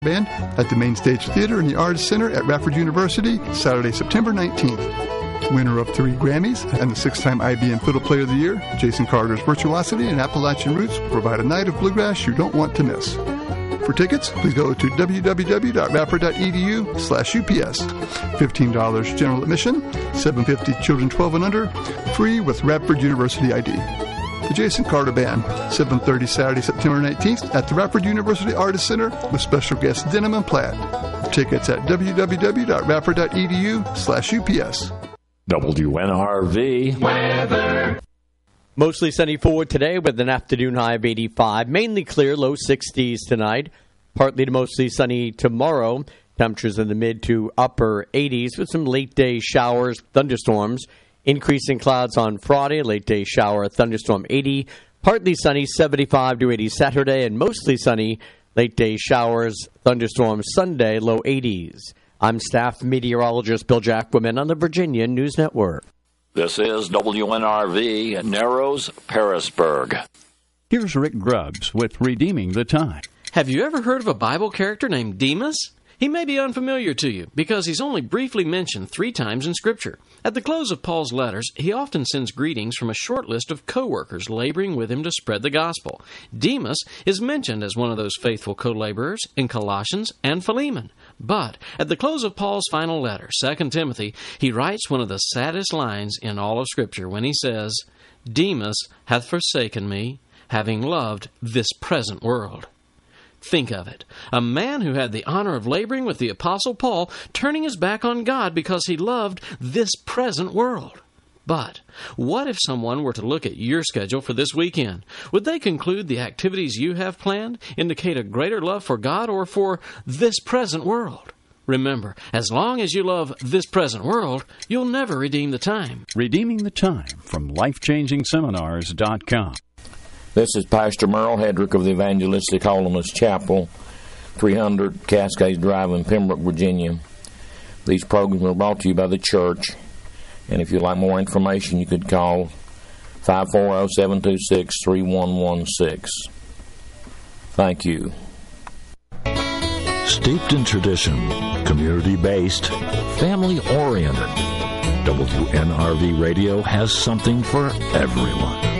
Band at the Main Stage Theater in the Arts Center at Radford University, Saturday, September 19th. Winner of 3 Grammys and the 6-time IBM Fiddle Player of the Year, Jason Carter's Virtuosity and Appalachian Roots provide a night of bluegrass you don't want to miss. For tickets, please go to www.radford.edu/UPS. $15 general admission, $7.50 children 12 and under, free with Radford University ID. The Jason Carter Band, 7:30 Saturday, September 19th at the Radford University Artist Center with special guests Denim and Platt. Tickets at www.radford.edu/UPS. WNRV weather. Mostly sunny forward today with an afternoon high of 85. Mainly clear, low 60s tonight. Partly to mostly sunny tomorrow. Temperatures in the mid to upper 80s with some late day showers, thunderstorms. Increasing clouds on Friday, late day shower, thunderstorm 80. Partly sunny, 75 to 80 Saturday, and mostly sunny, late day showers, thunderstorms Sunday, low 80s. I'm staff meteorologist Bill Jacquemin on the Virginia News Network. This is WNRV, Narrows, Parisburg. Here's Rick Grubbs with Redeeming the Time. Have you ever heard of a Bible character named Demas? He may be unfamiliar to you because he's only briefly mentioned 3 times in Scripture. At the close of Paul's letters, he often sends greetings from a short list of co-workers laboring with him to spread the gospel. Demas is mentioned as one of those faithful co-laborers in Colossians and Philemon. But at the close of Paul's final letter, 2 Timothy, he writes one of the saddest lines in all of Scripture when he says, "Demas hath forsaken me, having loved this present world." Think of it. A man who had the honor of laboring with the Apostle Paul turning his back on God because he loved this present world. But what if someone were to look at your schedule for this weekend? Would they conclude the activities you have planned indicate a greater love for God or for this present world? Remember, as long as you love this present world, you'll never redeem the time. Redeeming the Time from LifeChangingSeminars.com. This is Pastor Merle Hedrick of the Evangelistic Holiness Chapel, 300 Cascades Drive in Pembroke, Virginia. These programs are brought to you by the church, and if you'd like more information, you could call 540-726-3116. Thank you. Steeped in tradition, community-based, family-oriented, WNRV Radio has something for everyone.